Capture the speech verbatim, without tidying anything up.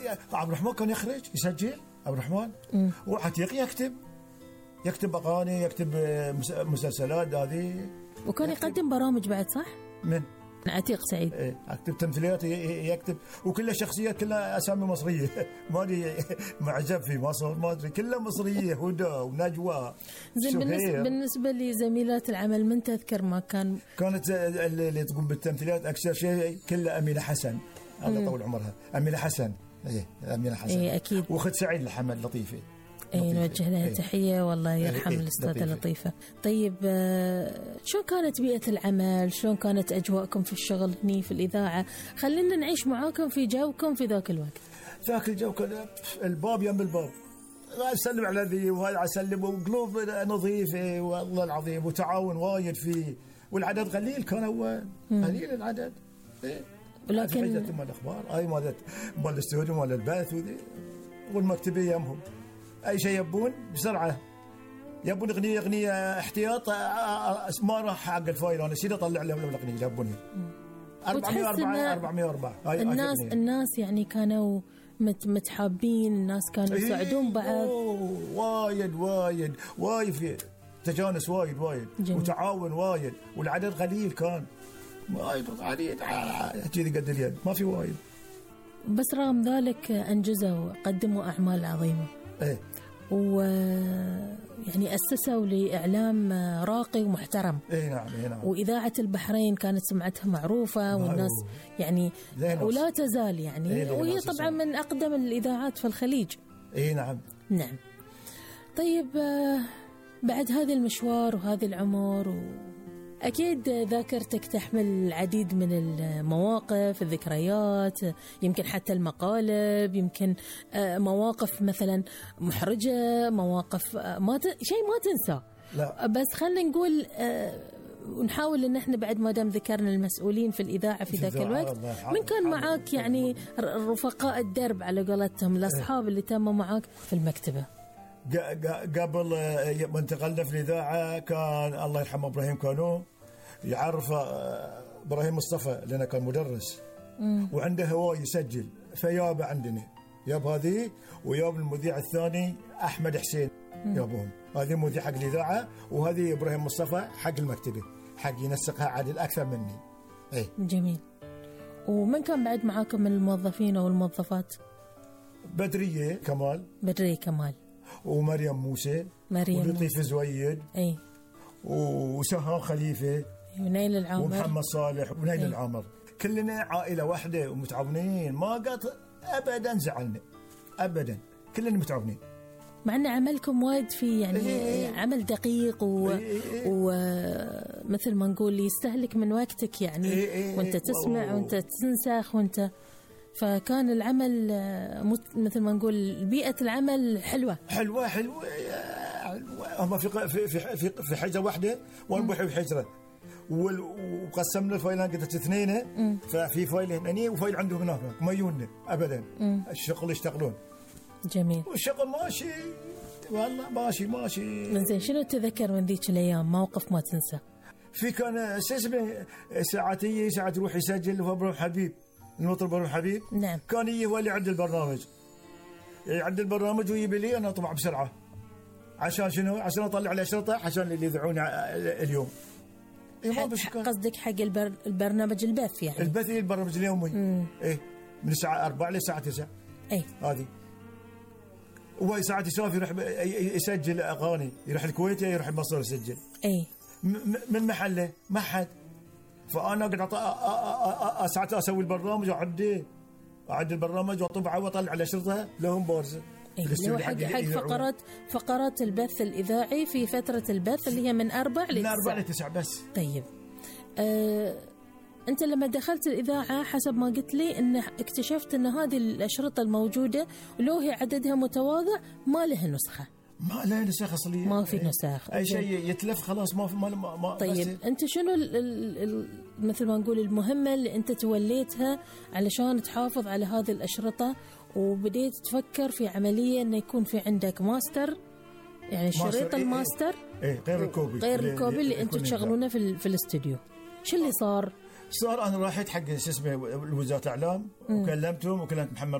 عبد الرحمن كان يخرج يسجل عبد الرحمن، وعتيق يكتب يكتب اغاني، يكتب مسلسلات هذه، وكان يقدم برامج بعد صح؟ من عتيق سعيد. ايه يكتب تمثيليات، يكتب وكلها شخصيات كلها اسامي مصريه ما ادري معجب في مصر ما ادري كلها مصريه، هدى ونجوى. زين بالنسبه بالنسبه لزميلات العمل من تذكر ما كان؟ كانت اللي تقوم بالتمثيليات اكثر شيء كلها امينه حسن، الله طول عمرها، امينه حسن. ايه امينه حسن. ايه اكيد. واخت سعيد الحمد لطيفه. اي نوجه لها ايه. تحيه والله يرحم ايه. الاستاذه لطيفه. لطيفه. طيب شلون كانت بيئه العمل؟ شلون كانت اجواءكم في الشغل هني في الاذاعه؟ خلينا نعيش معاكم في جوكم في ذاك الوقت. ذاك الجو كان الباب يم الباب، اسلم على ذي وهذا اسلم، وقلوب نظيفه والله العظيم، وتعاون وايد فيه، والعدد قليل كان اول قليل العدد. إيه. ولكن مال الاخبار اي مال مال الاستوديو مال البث والمكتبيه يمهم اي شيء يبون بسرعه، يبون اغنيه اغنيه احتياط ما راح حق الفايل، انا شيل اطلع لهم الاغنيه يبونها أربعمائة وأربعة أربعمائة وأربعة. الناس الناس يعني كانوا متحابين، الناس كانوا يساعدون بعض. وايد وايد وايد في تجانس وايد وايد جميل. وتعاون وايد، والعدد قليل كان وايد قليل كذي قد اليد ما في وايد، بس رغم ذلك انجزوا قدموا اعمال عظيمه. ايه و يعني أسسوا لإعلام راقي ومحترم. اي نعم اي نعم. وإذاعة البحرين كانت سمعتها معروفة والناس يعني ولا تزال يعني إيه وهي طبعا من أقدم الإذاعات في الخليج. اي نعم نعم. طيب بعد هذا المشوار وهذه العمر و... أكيد ذاكرتك تحمل العديد من المواقف، الذكريات، يمكن حتى المقالب، يمكن مواقف مثلا محرجة، مواقف ما ت... شيء ما تنسى. لا. بس خلينا نقول ونحاول ان احنا بعد ما دام ذكرنا المسؤولين في الإذاعة في ذاك الوقت، من كان معاك يعني رفقاء الدرب على قولتهم، الأصحاب اللي تموا معاك في المكتبة؟ قبل ما انتقلنا في الإذاعة كان الله يرحمه إبراهيم كانو يعرف إبراهيم مصطفى لأنه كان مدرس مم. وعنده هواي يسجل، فياب عندنا ياب هذه وياب المذيع الثاني أحمد حسين يابهم، هذه مذيع حق الإذاعة وهذه إبراهيم مصطفى حق المكتبة حق ينسقها عدل أكثر مني. ايه جميل. ومن كان بعد معاكم من الموظفين أو الموظفات؟ بدرية كمال بدرية كمال ومريم موسى مريم ولطيف زويد اي وسهام خليفه ونيل العامر ومحمد صالح ونيل العامر، كلنا عائله واحده ومتعاونين، ما قط ابدا زعلنا ابدا، كلنا متعاونين. مع ان عملكم وايد في يعني إيه عمل دقيق و... إيه ومثل ما نقول يستهلك من وقتك يعني إيه وانت تسمع وانت تنسخ وانت، فكان العمل مثل ما نقول بيئة العمل حلوة حلوة حلوة هم في في في في حجرة واحدة ونبحوا في حجرة، وقسمنا الفايلات قلت اثنين، ففي فايل هنا وفايل عندهم هناك ما يجونا أبدا. مم. الشغل يشتغلون جميل، والشغل ماشي والله ماشي ماشي. من زين شنو تذكر من ذيك الأيام موقف ما تنسى؟ في كان اسمه ساعتي ساعة يروح يسجل في أبو حبيب المطرب أبو حبيب. نعم. كان يجي هو اللي عند البرنامج يعد البرنامج ويجيب لي أنا طبعا بسرعة عشان شنو؟ عشان أطلع على شرطة عشان اللي يذيعون اليوم. قصدك حق البر... البرنامج البث يعني؟ البث البرنامج اليومي. إيه من الساعة أربعة للساعة تسعة. إيه هذه. وهي ساعات يسافر يروح يسجل أغاني، يروح الكويت يروح مصر يسجل. إيه من محله ما حد، فأنا قاعد ساعات أسوي البرنامج وأعدي أعد البرنامج وأطبعه وأطلع على شرطها لهم بورصة. اللي هو حق حق فقرات فقرات البث الإذاعي في فترة البث اللي هي من أربع لتسعة. من أربع لتسعة بس. طيب أه أنت لما دخلت الإذاعة حسب ما قلت لي إن اكتشفت إن هذه الأشرطة الموجودة ولو هي عددها متواضع ما لها نسخة. ما لا نسخ أصلية، ما في نسخ، أي شيء يتلف خلاص ما في ما ما. طيب أنت شنو ال ال ال مثل ما نقول المهمة اللي أنت توليتها علشان تحافظ على هذه الأشرطة وبديت تفكر في عملية إنه يكون في عندك ماستر يعني شريط إيه الماستر إيه غير الكوبي غير الكوبي اللي أنتم تشغلونه في في الاستوديو؟ شو اللي صار؟ صار أنا راحت حق اسمه وزارة الإعلام وكلمتهم وكلمت محمد